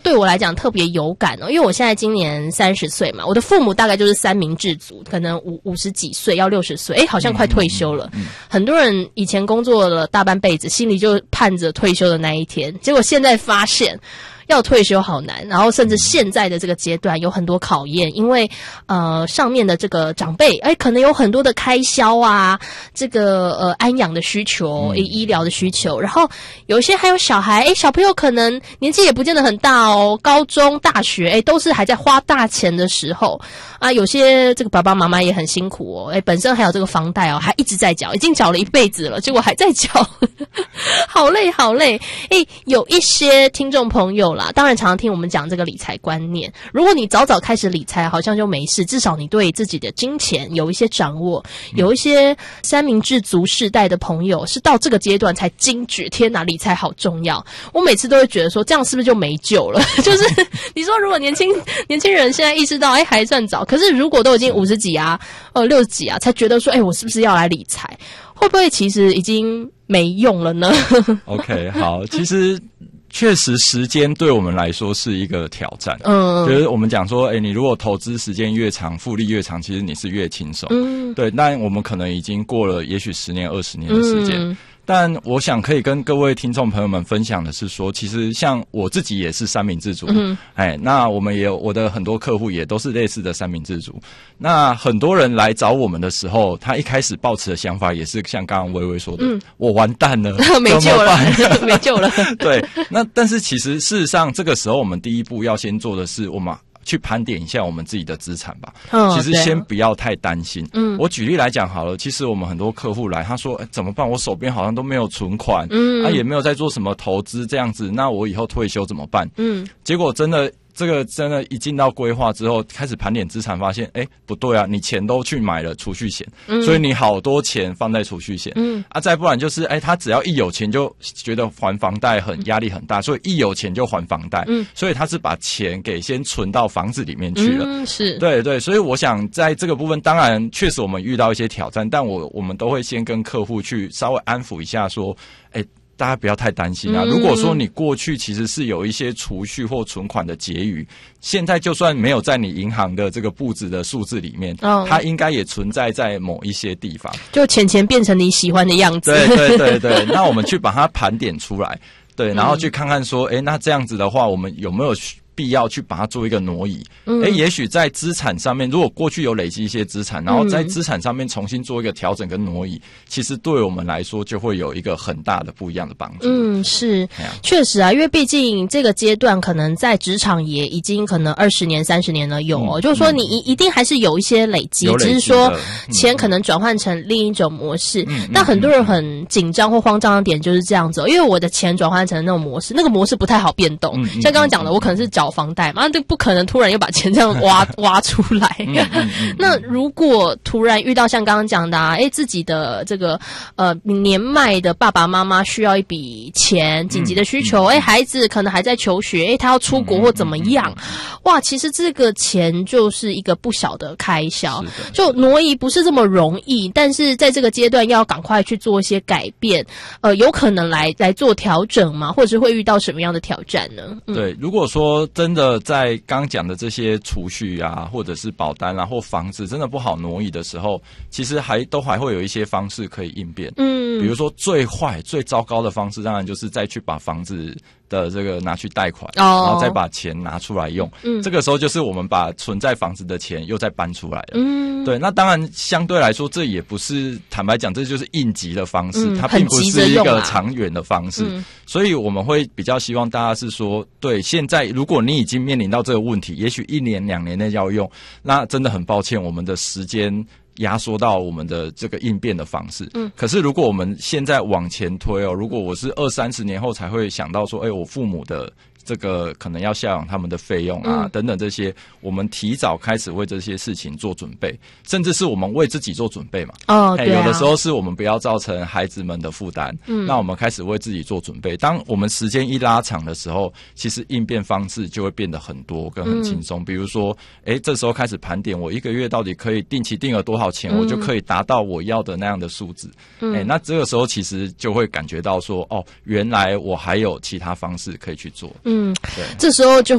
对我来讲特别有感哦，因为我现在今年30岁嘛，我的父母大概就是三明治族，可能50几岁要60岁，好像快退休了。很多人以前工作了大半辈子，心里就盼着退休的那一天，结果现在发现要退休好难，然后甚至现在的这个阶段有很多考验，因为上面的这个长辈可能有很多的开销啊，这个安养的需求，医疗的需求，然后有一些还有小孩，小朋友可能年纪也不见得很大哦，高中大学都是还在花大钱的时候啊，有些这个爸爸妈妈也很辛苦哦，本身还有这个房贷哦，还一直在缴，已经缴了一辈子了，结果还在缴好累好累。有一些听众朋友啦，当然常常听我们讲这个理财观念，如果你早早开始理财好像就没事，至少你对自己的金钱有一些掌握。有一些三明治族世代的朋友是到这个阶段才惊觉，天哪，理财好重要。我每次都会觉得说，这样是不是就没救了？就是你说如果年轻人现在意识到还算早，可是如果都已经50几啊60几啊才觉得说我是不是要来理财，会不会其实已经没用了呢 ？OK， 好，其实确实时间对我们来说是一个挑战。就是我们讲说你如果投资时间越长，复利越长，其实你是越轻松。对，但我们可能已经过了也许10年20年的时间。但我想可以跟各位听众朋友们分享的是说，其实像我自己也是三明治族。那我们也有我的很多客户也都是类似的三明治族。那很多人来找我们的时候，他一开始抱持的想法也是像刚刚薇薇说的，我完蛋了没救了没救了对，那但是其实事实上这个时候我们第一步要先做的是我们去盘点一下我们自己的资产吧。其实先不要太担心。我举例来讲好了，其实我们很多客户来，他说怎么办，我手边好像都没有存款，也没有在做什么投资这样子，那我以后退休怎么办？结果真的一进到规划之后，开始盘点资产，发现不对啊，你钱都去买了储蓄险，所以你好多钱放在储蓄险。再不然就是他只要一有钱就觉得还房贷压力很大，所以一有钱就还房贷。所以他是把钱给先存到房子里面去了。 是， 对对，所以我想在这个部分，当然确实我们遇到一些挑战，但我们都会先跟客户去稍微安抚一下说，大家不要太担心啊。如果说你过去其实是有一些储蓄或存款的结余，现在就算没有在你银行的这个布置的数字里面，它应该也存在某一些地方， 就钱变成你喜欢的样子。 对对对对，那我们去把它盘点出来，对，然后去看看说，那这样子的话，我们有没有必要去把它做一个挪移？也许在资产上面，如果过去有累积一些资产，然后在资产上面重新做一个调整跟挪移，其实对我们来说就会有一个很大的不一样的帮助。 是，确实啊，因为毕竟这个阶段可能在职场也已经可能20年30年了有就是说你一定还是有一些累积，只是说钱可能转换成另一种模式。但很多人很紧张或慌张的点就是这样子，因为我的钱转换成那种模式，那个模式不太好变动。像刚刚讲的，我可能是缴房贷嘛，这不可能突然又把钱这样挖出来。那如果突然遇到像刚刚讲的自己的这个年迈的爸爸妈妈需要一笔钱，紧急的需求，孩子可能还在求学，他要出国或怎么样，哇，其实这个钱就是一个不小的开销，就挪移不是这么容易，但是在这个阶段要赶快去做一些改变，有可能来做调整嘛，或者是会遇到什么样的挑战呢？ 对，如果说真的在刚讲的这些储蓄啊，或者是保单啊，或房子真的不好挪移的时候，其实还会有一些方式可以应变。比如说最坏最糟糕的方式，当然就是再去把房子的这个拿去贷款，然后再把钱拿出来用。这个时候就是我们把存在房子的钱又再搬出来了。对，那当然相对来说这也不是，坦白讲这就是应急的方式，它并不是一个长远的方式。所以我们会比较希望大家是说，对，现在如果你已经面临到这个问题，也许1年2年内要用，那真的很抱歉，我们的时间压缩到我们的这个应变的方式。可是如果我们现在往前推如果我是20-30年后才会想到说，我父母的这个可能要赡养他们的费用啊，等等这些，我们提早开始为这些事情做准备，甚至是我们为自己做准备嘛。对啊，有的时候是我们不要造成孩子们的负担，那我们开始为自己做准备。当我们时间一拉长的时候，其实应变方式就会变得很多跟很轻松。比如说，这时候开始盘点我1个月到底可以定期定额多少钱，我就可以达到我要的那样的数字。那这个时候其实就会感觉到说，原来我还有其他方式可以去做。对， 这时候就